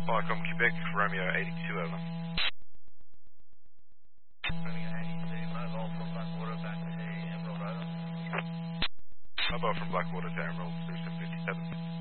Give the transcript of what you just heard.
Viacom Quebec, Romeo 82, over. Romeo 82, mobile from Blackwater back to Emerald, over. Mobile from Blackwater to Emerald, 3757.